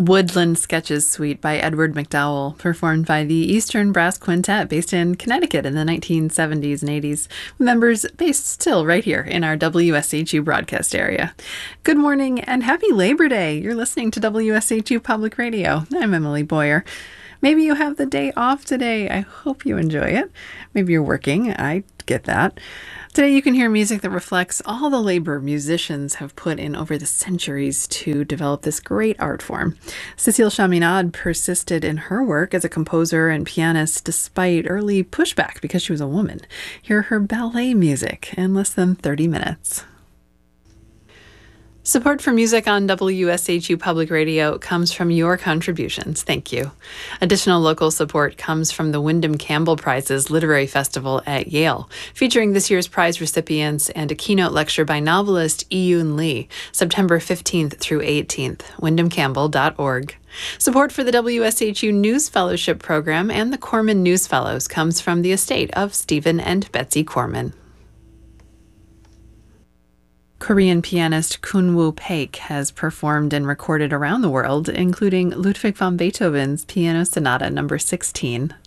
Woodland Sketches Suite by Edward McDowell, performed by the Eastern Brass Quintet based in Connecticut in the 1970s and 80s, with members based still right here in our WSHU broadcast area. Good morning and happy Labor Day. You're listening to WSHU Public Radio. I'm Emily Boyer. Maybe you have the day off today. I hope you enjoy it. Maybe you're working. I get that. Today you can hear music that reflects all the labor musicians have put in over the centuries to develop this great art form. Cécile Chaminade persisted in her work as a composer and pianist despite early pushback because she was a woman. Hear her ballet music in less than 30 minutes. Support for music on WSHU Public Radio comes from your contributions. Thank you. Additional local support comes from the Wyndham Campbell Prizes Literary Festival at Yale, featuring this year's prize recipients and a keynote lecture by novelist Iyun Lee, September 15th through 18th, wyndhamcampbell.org. Support for the WSHU News Fellowship Program and the Corman News Fellows comes from the estate of Stephen and Betsy Corman. Korean pianist Kunwoo Paik has performed and recorded around the world, including Ludwig van Beethoven's Piano Sonata No. 16.